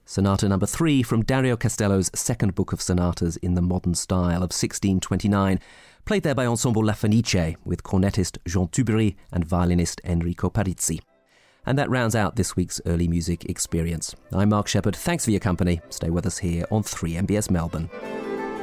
Sonata number 3 from Dario Castello's second book of sonatas in the modern style of 1629, played there by Ensemble La Fenice with cornetist Jean Tubery and violinist Enrico Parizzi. And that rounds out this week's Early Music Experience. I'm Mark Shepherd. Thanks for your company. Stay with us here on 3MBS Melbourne.